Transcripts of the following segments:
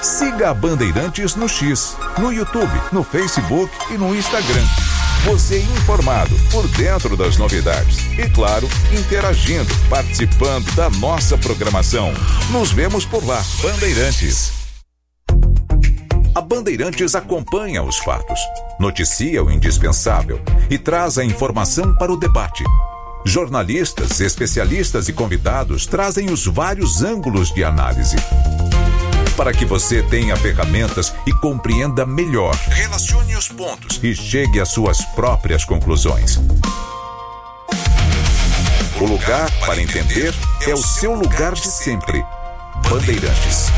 Siga a Bandeirantes no X, no YouTube, no Facebook e no Instagram. Você informado, por dentro das novidades. E claro, interagindo, participando da nossa programação. Nos vemos por lá. Bandeirantes. A Bandeirantes acompanha os fatos, noticia o indispensável e traz a informação para o debate. Jornalistas, especialistas e convidados trazem os vários ângulos de análise. Para que você tenha ferramentas e compreenda melhor, relacione os pontos e chegue às suas próprias conclusões. O lugar para entender é o seu lugar de sempre. Bandeirantes.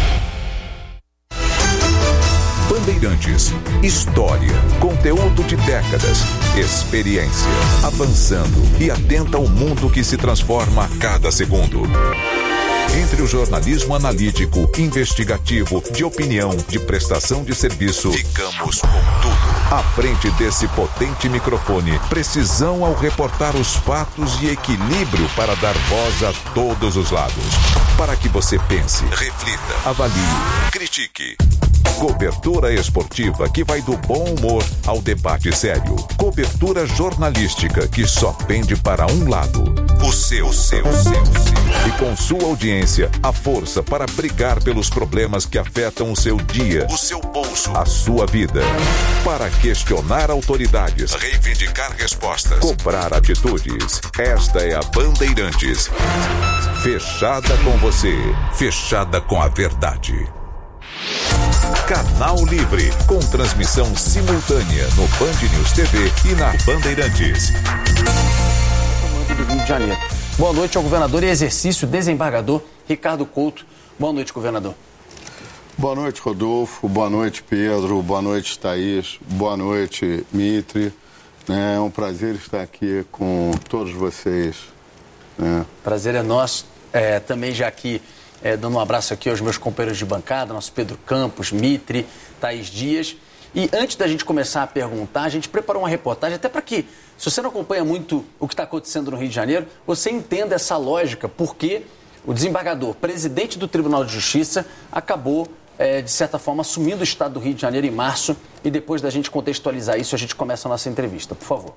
Bandeirantes. História, conteúdo de décadas, experiência, avançando e atenta ao mundo que se transforma a cada segundo. Entre o jornalismo analítico, investigativo, de opinião, de prestação de serviço, ficamos com tudo. À frente desse potente microfone, precisão ao reportar os fatos e equilíbrio para dar voz a todos os lados. Para que você pense, reflita, avalie, critique. Cobertura esportiva que vai do bom humor ao debate sério. Cobertura jornalística que só pende para um lado. O seu. E com sua audiência, a força para brigar pelos problemas que afetam o seu dia, o seu bolso, a sua vida. Para questionar autoridades, reivindicar respostas, cobrar atitudes. Esta é a Bandeirantes. Fechada com você, fechada com a verdade. Canal Livre, com transmissão simultânea no Band News TV e na Bandeirantes. Do Rio de Janeiro. Boa noite ao governador e exercício desembargador Ricardo Couto. Boa noite, governador. Boa noite, Rodolfo. Boa noite, Pedro. Boa noite, Thaís. Boa noite, Mitri. É um prazer estar aqui com todos vocês. Prazer é nosso. Também já aqui, dando um abraço aqui aos meus companheiros de bancada, nosso Pedro Campos, Mitri, Thaís Dias. E antes da gente começar a perguntar, a gente preparou uma reportagem até para que, se você não acompanha muito o que está acontecendo no Rio de Janeiro, você entenda essa lógica, porque o desembargador, presidente do Tribunal de Justiça, acabou, de certa forma, assumindo o estado do Rio de Janeiro em março. E depois da gente contextualizar isso, a gente começa a nossa entrevista. Por favor.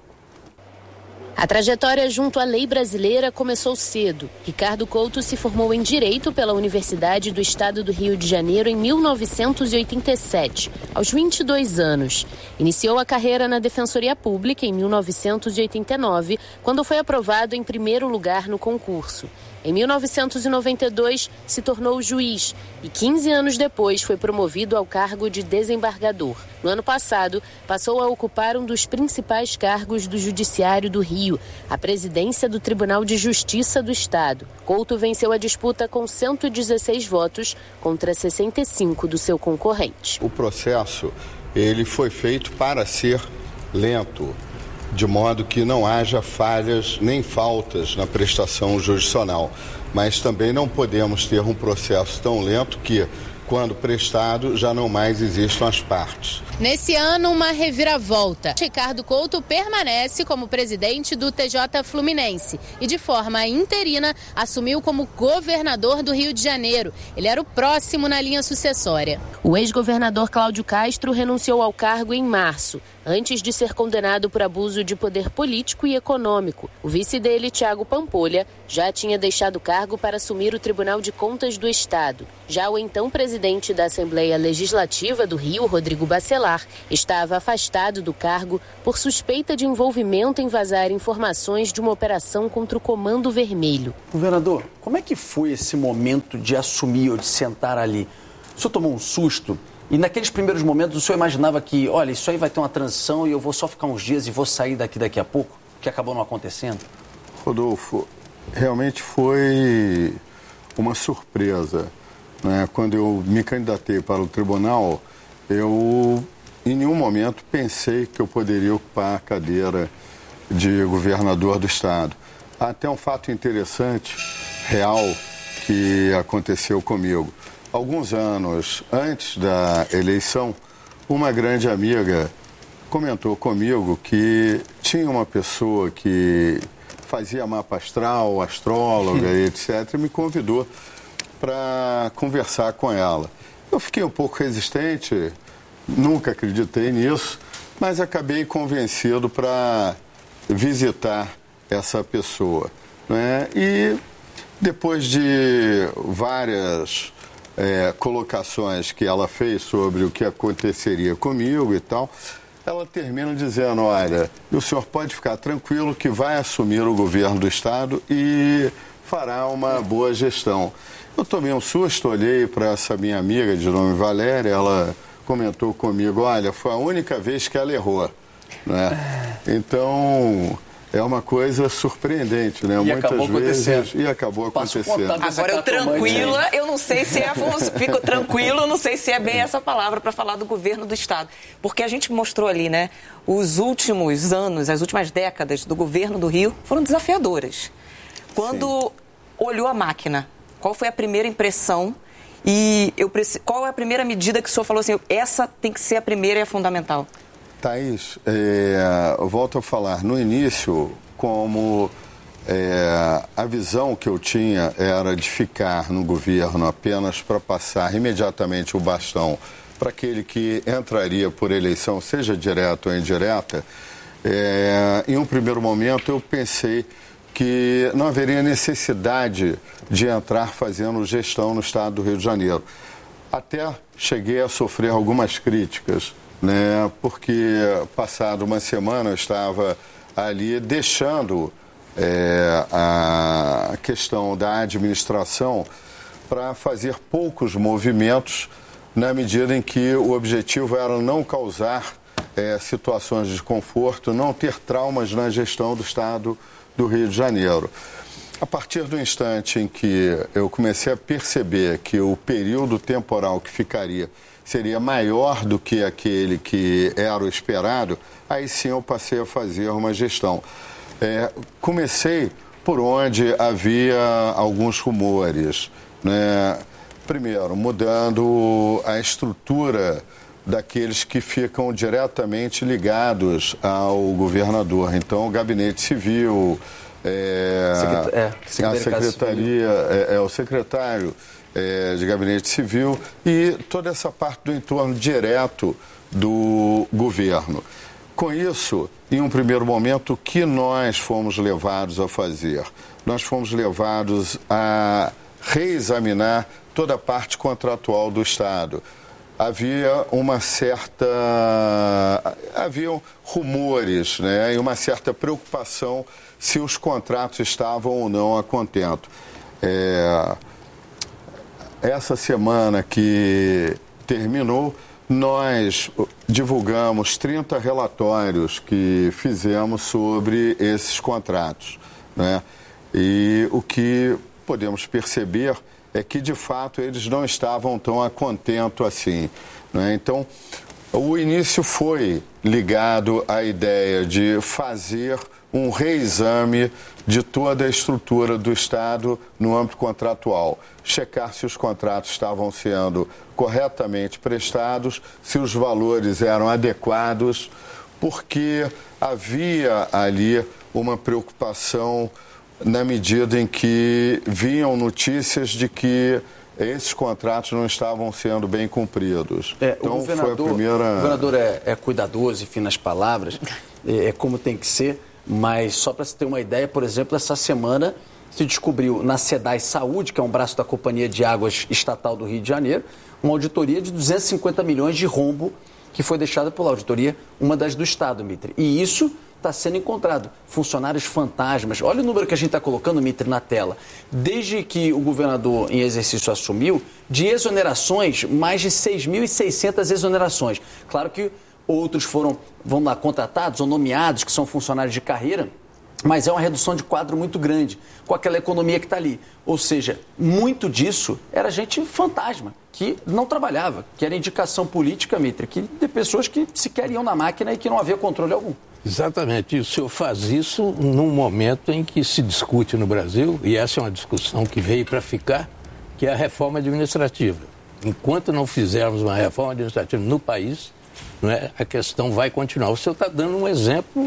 A trajetória junto à lei brasileira começou cedo. Ricardo Couto se formou em Direito pela Universidade do Estado do Rio de Janeiro em 1987, aos 22 anos. Iniciou a carreira na Defensoria Pública em 1989, quando foi aprovado em primeiro lugar no concurso. Em 1992, se tornou juiz e 15 anos depois foi promovido ao cargo de desembargador. No ano passado, passou a ocupar um dos principais cargos do Judiciário do Rio, a presidência do Tribunal de Justiça do Estado. Couto venceu a disputa com 116 votos contra 65 do seu concorrente. O processo, ele foi feito para ser lento, de modo que não haja falhas nem faltas na prestação jurisdicional. Mas também não podemos ter um processo tão lento que, quando prestado, já não mais existam as partes. Nesse ano, uma reviravolta. Ricardo Couto permanece como presidente do TJ Fluminense e, de forma interina, assumiu como governador do Rio de Janeiro. Ele era o próximo na linha sucessória. O ex-governador Cláudio Castro renunciou ao cargo em março, antes de ser condenado por abuso de poder político e econômico. O vice dele, Thiago Pampolha, já tinha deixado o cargo para assumir o Tribunal de Contas do Estado. Já o então presidente da Assembleia Legislativa do Rio, Rodrigo Bacelar, estava afastado do cargo por suspeita de envolvimento em vazar informações de uma operação contra o Comando Vermelho. Governador, como é que foi esse momento de assumir ou de sentar ali? O senhor tomou um susto? E naqueles primeiros momentos o senhor imaginava que, olha, isso aí vai ter uma transição e eu vou só ficar uns dias e vou sair daqui a pouco? Que acabou não acontecendo? Rodolfo, realmente foi uma surpresa, né? Quando eu me candidatei para o tribunal, eu em nenhum momento pensei que eu poderia ocupar a cadeira de governador do estado. Há até um fato interessante, real, que aconteceu comigo. Alguns anos antes da eleição, uma grande amiga comentou comigo que tinha uma pessoa que fazia mapa astral, astróloga, etc., e me convidou para conversar com ela. Eu fiquei um pouco resistente, nunca acreditei nisso, mas acabei convencido para visitar essa pessoa, né? E depois de várias colocações que ela fez sobre o que aconteceria comigo e tal, ela termina dizendo, olha, o senhor pode ficar tranquilo que vai assumir o governo do Estado e fará uma boa gestão. Eu tomei um susto, olhei para essa minha amiga de nome Valéria, ela comentou comigo, olha, foi a única vez que ela errou, né? Então, é uma coisa surpreendente, né? Muitas vezes. E acabou acontecendo. Agora, eu tranquila, eu não sei se fico tranquilo, não sei se é bem essa palavra para falar do governo do Estado. Porque a gente mostrou ali, né? Os últimos anos, as últimas décadas do governo do Rio foram desafiadoras. Quando olhou a máquina, qual foi a primeira impressão e qual é a primeira medida que o senhor falou assim, essa tem que ser a primeira e a fundamental? Thaís, eu volto a falar, no início, como a visão que eu tinha era de ficar no governo apenas para passar imediatamente o bastão para aquele que entraria por eleição, seja direta ou indireta, em um primeiro momento eu pensei que não haveria necessidade de entrar fazendo gestão no Estado do Rio de Janeiro. Até cheguei a sofrer algumas críticas, né? Porque passado uma semana eu estava ali deixando a questão da administração para fazer poucos movimentos na medida em que o objetivo era não causar situações de desconforto, não ter traumas na gestão do Estado do Rio de Janeiro. A partir do instante em que eu comecei a perceber que o período temporal que ficaria seria maior do que aquele que era o esperado, aí sim eu passei a fazer uma gestão. Comecei por onde havia alguns rumores, né? Primeiro, mudando a estrutura daqueles que ficam diretamente ligados ao governador. Então, o Gabinete Civil, a Secretaria, o secretário de Gabinete Civil e toda essa parte do entorno direto do governo. Com isso, em um primeiro momento, o que nós fomos levados a fazer? Nós fomos levados a reexaminar toda a parte contratual do Estado. Haviam rumores, né, e uma certa preocupação se os contratos estavam ou não a contento. Essa semana que terminou, nós divulgamos 30 relatórios que fizemos sobre esses contratos, né? E o que podemos perceber é que, de fato, eles não estavam tão a contento assim, né? Então, o início foi ligado à ideia de fazer um reexame de toda a estrutura do Estado no âmbito contratual. Checar se os contratos estavam sendo corretamente prestados, se os valores eram adequados, porque havia ali uma preocupação na medida em que vinham notícias de que esses contratos não estavam sendo bem cumpridos. Então, foi a primeira... O governador é cuidadoso, enfim, nas palavras, é como tem que ser, mas só para você ter uma ideia, por exemplo, essa semana se descobriu na SEDAI Saúde, que é um braço da Companhia de Águas Estatal do Rio de Janeiro, uma auditoria de 250 milhões de rombo que foi deixada pela auditoria, uma das do Estado, Mitri. E isso está sendo encontrado. Funcionários fantasmas. Olha o número que a gente está colocando, Mitri, na tela. Desde que o governador em exercício assumiu, de exonerações, mais de 6.600 exonerações. Claro que outros vão lá, contratados ou nomeados, que são funcionários de carreira, mas é uma redução de quadro muito grande, com aquela economia que está ali. Ou seja, muito disso era gente fantasma, que não trabalhava, que era indicação política, Mitri, de pessoas que sequer iam na máquina e que não havia controle algum. Exatamente. E o senhor faz isso num momento em que se discute no Brasil, e essa é uma discussão que veio para ficar, que é a reforma administrativa. Enquanto não fizermos uma reforma administrativa no país, não é, a questão vai continuar. O senhor está dando um exemplo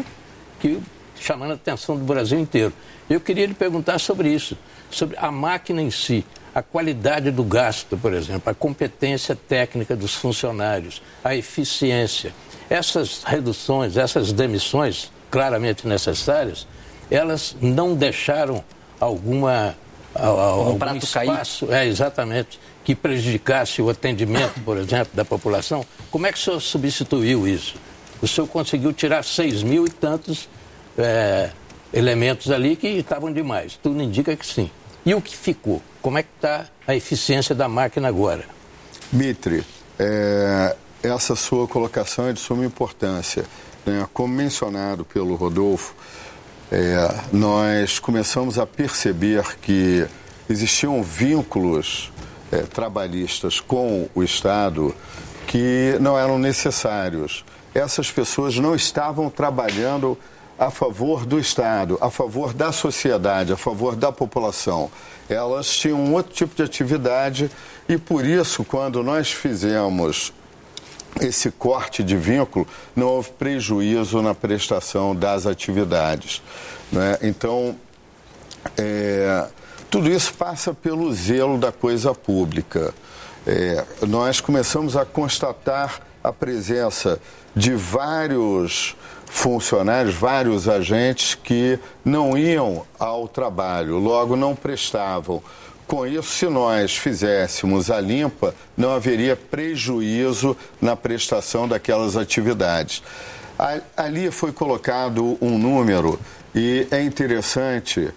chamando a atenção do Brasil inteiro. Eu queria lhe perguntar sobre isso, sobre a máquina em si. a qualidade do gasto, por exemplo, a competência técnica dos funcionários, a eficiência. Essas reduções, essas demissões claramente necessárias, elas não deixaram algum espaço, exatamente, que prejudicasse o atendimento, por exemplo, da população. Como é que o senhor substituiu isso? O senhor conseguiu tirar 6 mil e tantos elementos ali que estavam demais. Tudo indica que sim. E o que ficou? Como é que está a eficiência da máquina agora? Mitri, essa sua colocação é de suma importância. Como mencionado pelo Rodolfo, nós começamos a perceber que existiam vínculos trabalhistas com o Estado que não eram necessários. Essas pessoas não estavam trabalhando a favor do Estado, a favor da sociedade, a favor da população. Elas tinham um outro tipo de atividade e, por isso, quando nós fizemos esse corte de vínculo, não houve prejuízo na prestação das atividades, né? Então, tudo isso passa pelo zelo da coisa pública. Nós começamos a constatar a presença de vários funcionários, vários agentes que não iam ao trabalho, logo não prestavam. Com isso, se nós fizéssemos a limpa, não haveria prejuízo na prestação daquelas atividades. Ali foi colocado um número e é interessante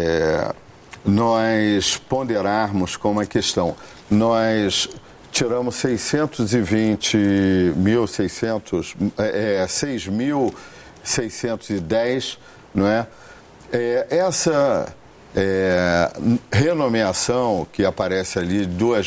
nós ponderarmos como a questão. Nós tiramos 6.610, não é? Essa renomeação que aparece ali,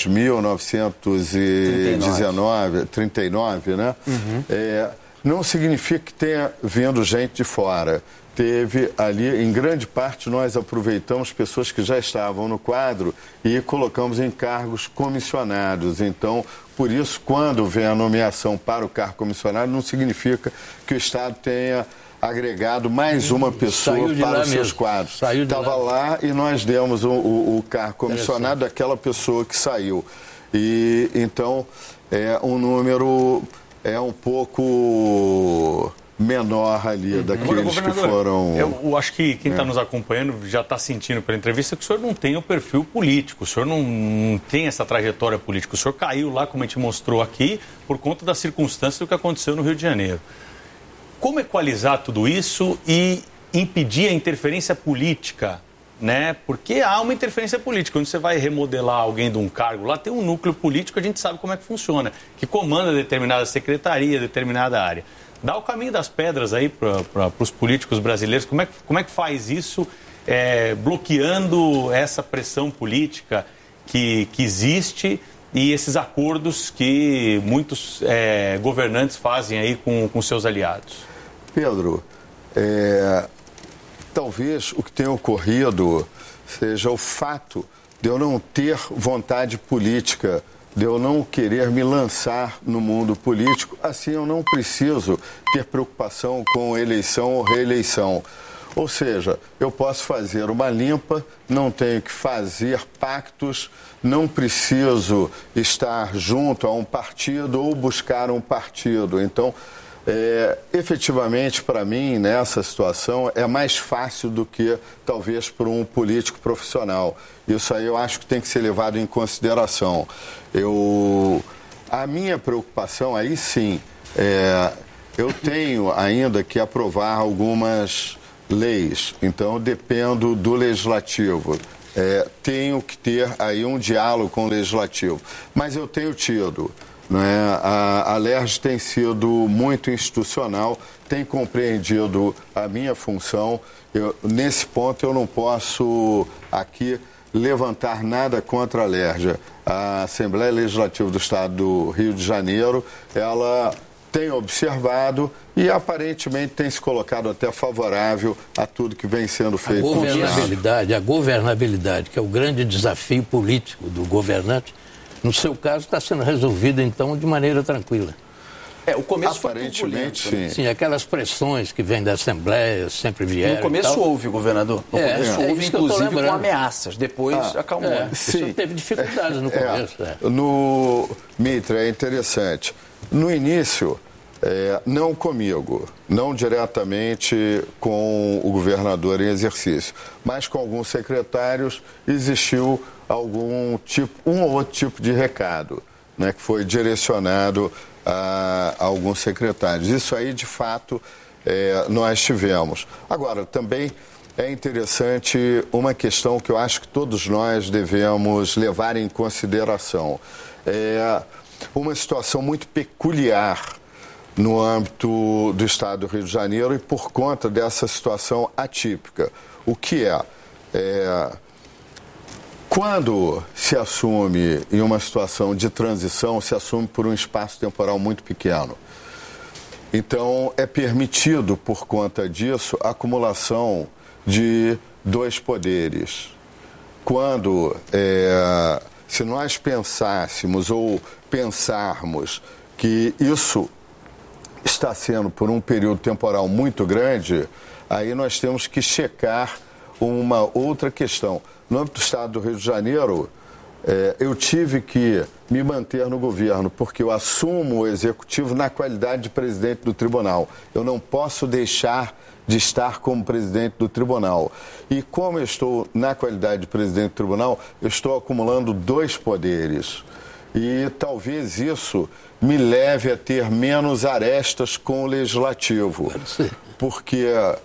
2.939, né? Uhum. Não significa que tenha vindo gente de fora. Teve ali, em grande parte, nós aproveitamos pessoas que já estavam no quadro e colocamos em cargos comissionados. Então, por isso, quando vem a nomeação para o cargo comissionado, não significa que o Estado tenha agregado mais uma pessoa para os seus quadros. Estava lá e nós demos o cargo comissionado daquela pessoa que saiu. E, então, um número um pouco menor ali daqueles que foram... Eu acho que quem está nos acompanhando já está sentindo pela entrevista que o senhor não tem o perfil político, o senhor não tem essa trajetória política. O senhor caiu lá, como a gente mostrou aqui, por conta das circunstâncias do que aconteceu no Rio de Janeiro. Como equalizar tudo isso e impedir a interferência política, né? Porque há uma interferência política. Quando você vai remodelar alguém de um cargo, lá tem um núcleo político, a gente sabe como é que funciona, que comanda determinada secretaria, determinada área. Dá o caminho das pedras aí para os políticos brasileiros. Como é que faz isso, bloqueando essa pressão política que existe e esses acordos que muitos governantes fazem aí com seus aliados? Pedro, talvez o que tenha ocorrido seja o fato de eu não ter vontade política, de eu não querer me lançar no mundo político. Assim, eu não preciso ter preocupação com eleição ou reeleição. Ou seja, eu posso fazer uma limpa, não tenho que fazer pactos, não preciso estar junto a um partido ou buscar um partido. Então, efetivamente, para mim, nessa situação, é mais fácil do que, talvez, para um político profissional. Isso aí eu acho que tem que ser levado em consideração. A minha preocupação, aí sim, eu tenho ainda que aprovar algumas leis, então eu dependo do Legislativo. Tenho que ter aí um diálogo com o Legislativo. Mas eu tenho tido... A LERJ tem sido muito institucional, tem compreendido a minha função. Nesse ponto, eu não posso aqui levantar nada contra a LERJ. A Assembleia Legislativa do Estado do Rio de Janeiro, ela tem observado e aparentemente tem se colocado até favorável a tudo que vem sendo feito. A governabilidade, que é o grande desafio político do governante, no seu caso, está sendo resolvido, então, de maneira tranquila. O começo aparentemente, foi sim. Sim, aquelas pressões que vêm da Assembleia sempre vieram. No começo houve, governador. No começo houve, inclusive, com ameaças. Depois acalmou. O senhor teve dificuldades no começo. Mitre, é interessante. No início, não comigo, não diretamente com o governador em exercício, mas com alguns secretários, existiu um ou outro tipo de recado, né, que foi direcionado a alguns secretários. Isso aí, de fato, nós tivemos. Agora, também é interessante uma questão que eu acho que todos nós devemos levar em consideração. É uma situação muito peculiar no âmbito do Estado do Rio de Janeiro e por conta dessa situação atípica. O que quando se assume em uma situação de transição, se assume por um espaço temporal muito pequeno. Então, é permitido, por conta disso, a acumulação de dois poderes. Quando, se nós pensássemos ou pensarmos que isso está sendo por um período temporal muito grande, aí nós temos que checar uma outra questão. No âmbito do Estado do Rio de Janeiro, eu tive que me manter no governo, porque eu assumo o executivo na qualidade de presidente do tribunal. Eu não posso deixar de estar como presidente do tribunal. E como eu estou na qualidade de presidente do tribunal, eu estou acumulando dois poderes. E talvez isso me leve a ter menos arestas com o legislativo. Porque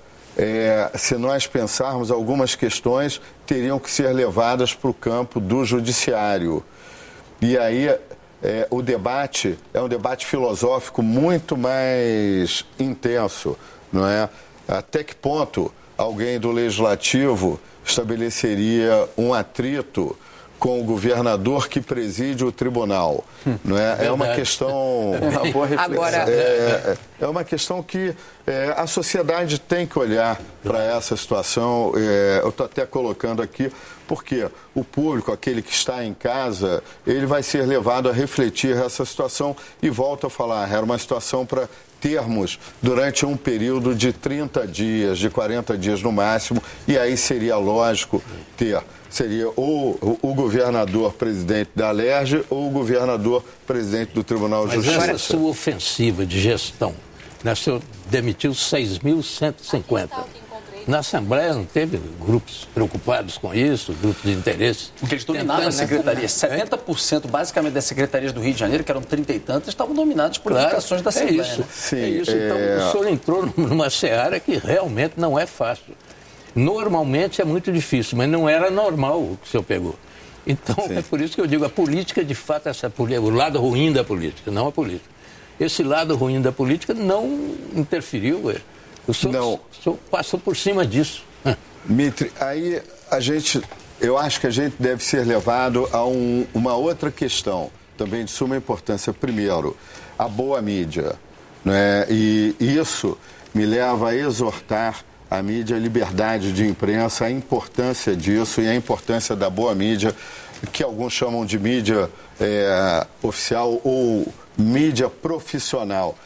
se nós pensarmos, algumas questões teriam que ser levadas para o campo do judiciário. E aí o debate é um debate filosófico muito mais intenso, não é? Até que ponto alguém do legislativo estabeleceria um atrito com o governador que preside o tribunal, não é? É uma questão. Uma boa reflexão. Agora, é uma questão que a sociedade tem que olhar para essa situação. Eu estou até colocando aqui, porque o público, aquele que está em casa, ele vai ser levado a refletir essa situação e volto a falar, era uma situação para termos durante um período de 30 dias, de 40 dias no máximo, e aí seria lógico seria ou o governador presidente da Alerj ou o governador presidente do Tribunal de Justiça. Mas essa sua ofensiva de gestão, né, o senhor demitiu 6.150. Na Assembleia não teve grupos preocupados com isso, grupos de interesse? Porque eles dominavam a secretaria. 70% basicamente das secretarias do Rio de Janeiro, que eram 30 e tantas, estavam dominadas por indicações da Assembleia. Isso. Né? Sim, é isso. Então, o senhor entrou numa seara que realmente não é fácil. Normalmente é muito difícil, mas não era normal o que o senhor pegou. Então, é por isso que eu digo, a política, de fato, o lado ruim da política, não a política. Esse lado ruim da política não interferiu. O senhor passou por cima disso. Mitre, aí eu acho que a gente deve ser levado a uma outra questão, também de suma importância. Primeiro, a boa mídia, né? E isso me leva a exortar a mídia, a liberdade de imprensa, a importância disso e a importância da boa mídia, que alguns chamam de mídia oficial ou mídia profissional.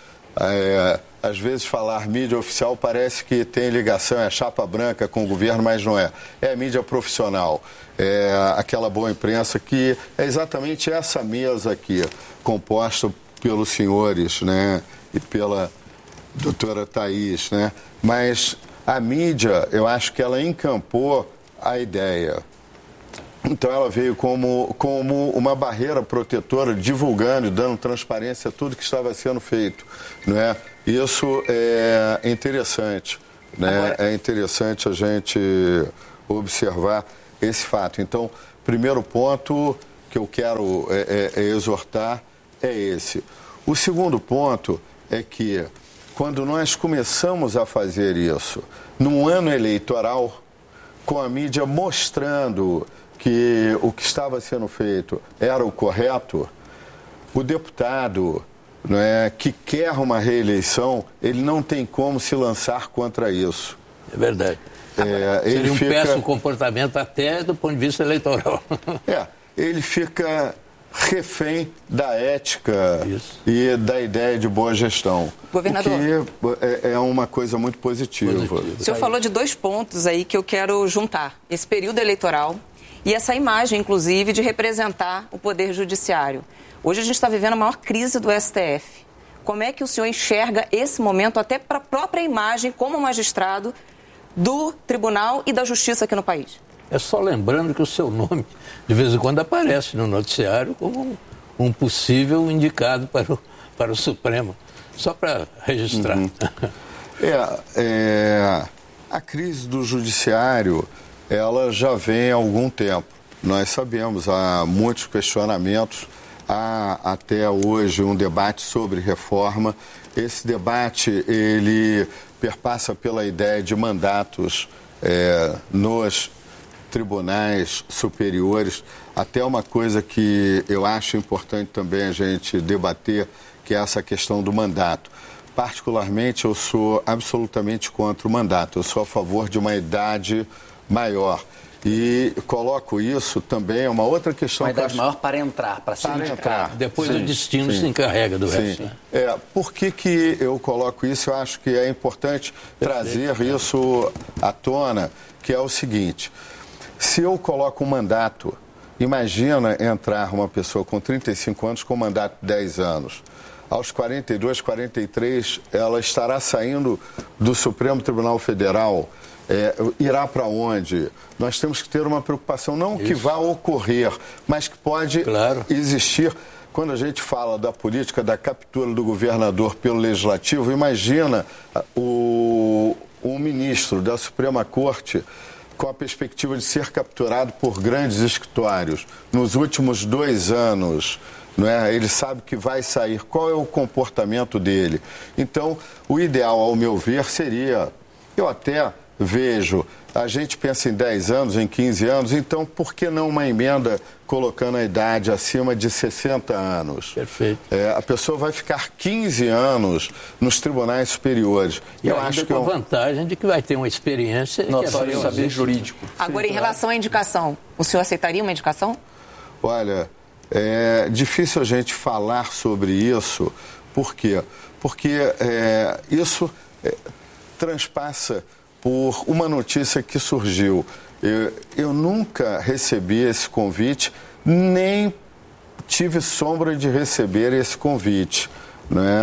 Às vezes falar mídia oficial parece que tem ligação, é chapa branca com o governo, mas não é. É mídia profissional, é aquela boa imprensa que é exatamente essa mesa aqui, composta pelos senhores, né, e pela doutora Thaís, né, mas a mídia, eu acho que ela encampou a ideia. Então ela veio como uma barreira protetora, divulgando, dando transparência a tudo que estava sendo feito, não é? Isso é interessante, né? É interessante a gente observar esse fato. Então, primeiro ponto que eu quero exortar é esse. O segundo ponto é que quando nós começamos a fazer isso num ano eleitoral, com a mídia mostrando que o que estava sendo feito era o correto, o deputado, né, que quer uma reeleição, ele não tem como se lançar contra isso. É verdade. Seria péssimo comportamento até do ponto de vista eleitoral. Ele fica refém da ética e da ideia de boa gestão. Governador, o que é uma coisa muito positiva. O senhor falou de 2 pontos aí que eu quero juntar. Esse período eleitoral e essa imagem, inclusive, de representar o Poder Judiciário. Hoje a gente está vivendo a maior crise do STF. Como é que o senhor enxerga esse momento, até para a própria imagem, como magistrado, do Tribunal e da Justiça aqui no país? É só lembrando que o seu nome, de vez em quando, aparece no noticiário como um possível indicado para o Supremo. Só para registrar. A crise do Judiciário, ela já vem há algum tempo. Nós sabemos, há muitos questionamentos, há até hoje um debate sobre reforma. Esse debate, ele perpassa pela ideia de mandatos nos tribunais superiores, até uma coisa que eu acho importante também a gente debater, que é essa questão do mandato. Particularmente, eu sou absolutamente contra o mandato, eu sou a favor de uma idade maior. E coloco isso também, é uma outra questão... Uma idade maior para entrar, para ser indicado. Depois o destino se encarrega do resto. Né? Por que eu coloco isso? Eu acho que é importante trazer isso à tona, que é o seguinte: se eu coloco um mandato, imagina entrar uma pessoa com 35 anos com um mandato de 10 anos. Aos 42, 43, ela estará saindo do Supremo Tribunal Federal. Irá para onde? Nós temos que ter uma preocupação, não que vá ocorrer, mas que pode existir. Quando a gente fala da política da captura do governador pelo Legislativo, imagina o ministro da Suprema Corte com a perspectiva de ser capturado por grandes escritórios. Nos últimos 2 anos, não é? Ele sabe que vai sair. Qual é o comportamento dele? Então, o ideal, ao meu ver, seria... Eu até vejo, a gente pensa em 10 anos, em 15 anos, então por que não uma emenda colocando a idade acima de 60 anos? Perfeito. A pessoa vai ficar 15 anos nos tribunais superiores. E eu acho que com a vantagem de que vai ter uma experiência e notório saber jurídico. Agora, em relação à indicação, o senhor aceitaria uma indicação? Olha, é difícil a gente falar sobre isso. Por quê? Porque isso transpassa por uma notícia que surgiu. Eu nunca recebi esse convite, nem tive sombra de receber esse convite, né?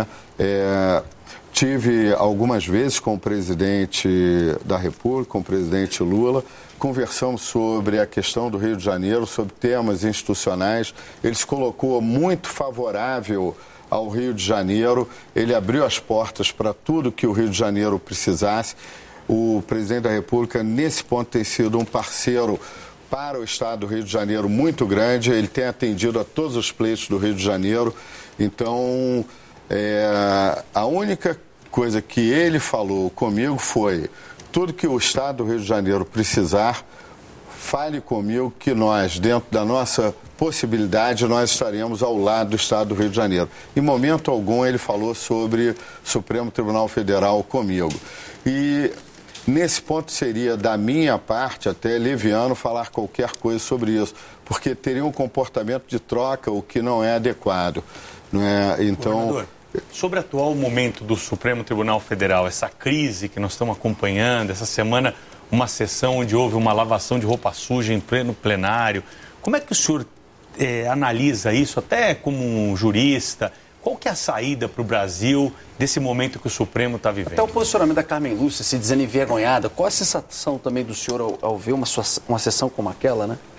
Tive algumas vezes com o presidente da República, com o presidente Lula, conversamos sobre a questão do Rio de Janeiro, sobre temas institucionais. Ele se colocou muito favorável ao Rio de Janeiro, ele abriu as portas para tudo que o Rio de Janeiro precisasse. O presidente da República, nesse ponto, tem sido um parceiro para o Estado do Rio de Janeiro muito grande. Ele tem atendido a todos os pleitos do Rio de Janeiro. Então, a única coisa que ele falou comigo foi: tudo que o Estado do Rio de Janeiro precisar, fale comigo que nós, dentro da nossa possibilidade, nós estaremos ao lado do Estado do Rio de Janeiro. Em momento algum ele falou sobre Supremo Tribunal Federal comigo. E nesse ponto seria, da minha parte, até leviano falar qualquer coisa sobre isso, porque teria um comportamento de troca, o que não é adequado. Não é? Então... Governador, sobre o atual momento do Supremo Tribunal Federal, essa crise que nós estamos acompanhando, essa semana uma sessão onde houve uma lavação de roupa suja em pleno plenário, como é que o senhor analisa isso, até como um jurista? Qual que é a saída para o Brasil desse momento que o Supremo está vivendo? Até o posicionamento da Carmen Lúcia, se dizendo envergonhada, qual a sensação também do senhor ao ver uma sessão como aquela, né?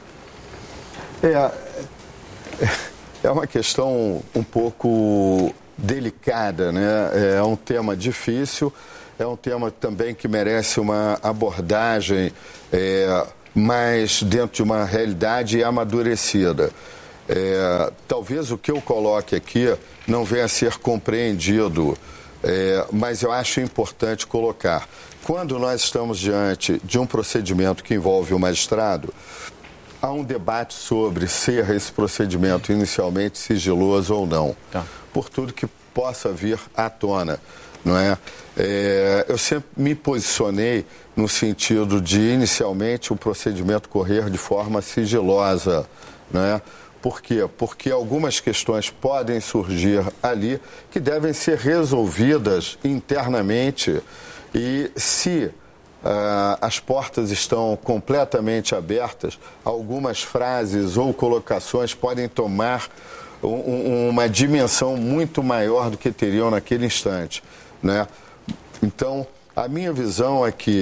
É uma questão um pouco delicada, né? É um tema difícil, é um tema também que merece uma abordagem mais dentro de uma realidade amadurecida. Talvez o que eu coloque aqui não venha a ser compreendido, mas eu acho importante colocar. Quando nós estamos diante de um procedimento que envolve o magistrado, há um debate sobre ser esse procedimento inicialmente sigiloso ou não, por tudo que possa vir à tona, não é? Eu sempre me posicionei no sentido de, inicialmente, o procedimento correr de forma sigilosa, não é? Por quê? Porque algumas questões podem surgir ali que devem ser resolvidas internamente e se as portas estão completamente abertas, algumas frases ou colocações podem tomar uma dimensão muito maior do que teriam naquele instante, né? Então, a minha visão é que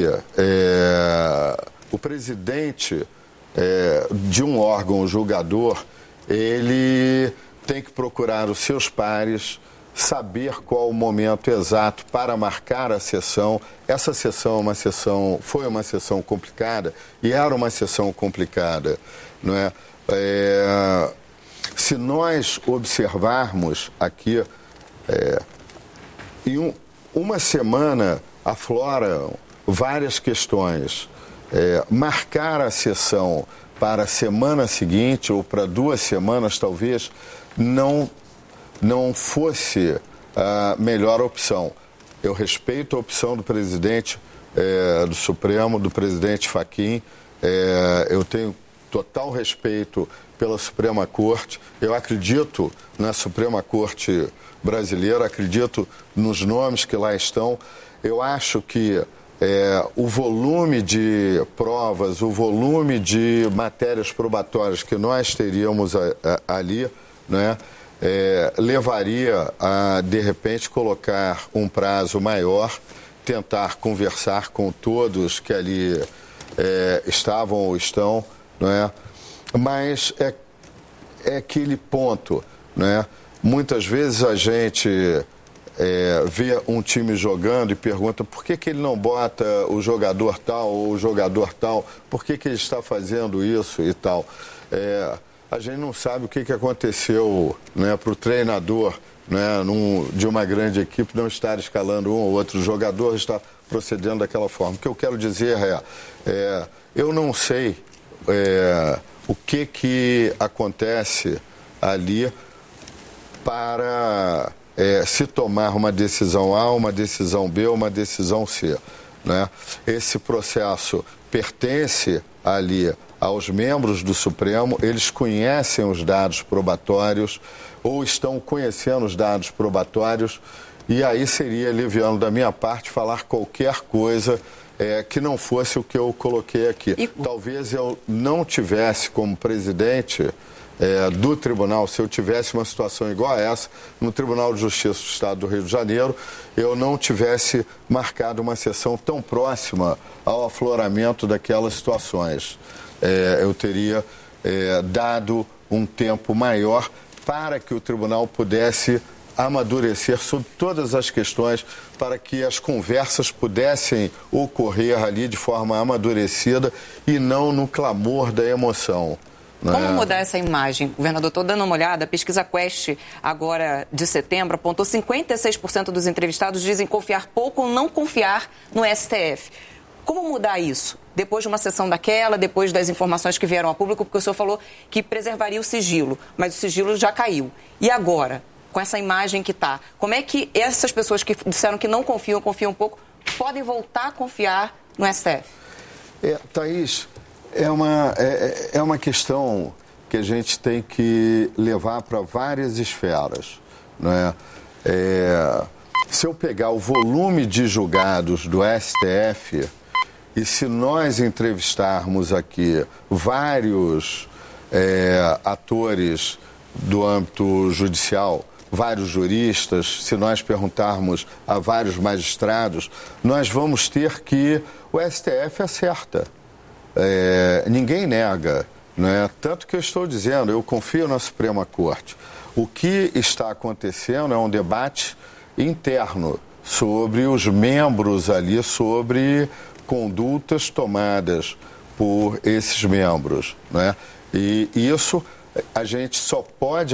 o presidente de um órgão julgador, ele tem que procurar os seus pares, saber qual o momento exato para marcar a sessão. Essa sessão foi uma sessão complicada e era uma sessão complicada, não é? Se nós observarmos aqui, em uma semana afloram várias questões. Marcar a sessão para a semana seguinte ou para 2 semanas, talvez, não fosse a melhor opção. Eu respeito a opção do presidente do Supremo, do presidente Fachin. Eu tenho total respeito pela Suprema Corte. Eu acredito na Suprema Corte brasileira, acredito nos nomes que lá estão. Eu acho que o volume de provas, o volume de matérias probatórias que nós teríamos ali, né, levaria a, de repente, colocar um prazo maior, tentar conversar com todos que ali estavam ou estão, né? Mas é aquele ponto, né? Muitas vezes a gente vê um time jogando e pergunta por que ele não bota o jogador tal ou o jogador tal, por que ele está fazendo isso e tal. A gente não sabe o que aconteceu, né, para o treinador, né, de uma grande equipe não estar escalando um ou outro jogador, está procedendo daquela forma. O que eu quero dizer eu não sei o que acontece ali para se tomar uma decisão A, uma decisão B ou uma decisão C, né? Esse processo pertence ali aos membros do Supremo, eles conhecem os dados probatórios ou estão conhecendo os dados probatórios e aí seria liviano da minha parte falar qualquer coisa que não fosse o que eu coloquei aqui. Talvez eu não tivesse como presidente do tribunal, se eu tivesse uma situação igual a essa, no Tribunal de Justiça do Estado do Rio de Janeiro, eu não tivesse marcado uma sessão tão próxima ao afloramento daquelas situações. Eu teria dado um tempo maior para que o tribunal pudesse amadurecer sobre todas as questões, para que as conversas pudessem ocorrer ali de forma amadurecida e não no clamor da emoção. Como mudar essa imagem? Governador, estou dando uma olhada, a pesquisa Quest, agora de setembro, apontou 56% dos entrevistados dizem confiar pouco ou não confiar no STF. Como mudar isso? Depois de uma sessão daquela, depois das informações que vieram a público, porque o senhor falou que preservaria o sigilo, mas o sigilo já caiu. E agora, com essa imagem que está, como é que essas pessoas que disseram que não confiam um pouco, podem voltar a confiar no STF? Thaís, é uma questão que a gente tem que levar para várias esferas, né? Se eu pegar o volume de julgados do STF e se nós entrevistarmos aqui vários atores do âmbito judicial, vários juristas, se nós perguntarmos a vários magistrados, nós vamos ter que o STF acerta. Ninguém nega, né? Tanto que eu estou dizendo, eu confio na Suprema Corte. O que está acontecendo é um debate interno sobre os membros ali, sobre condutas tomadas por esses membros, né? E isso a gente só pode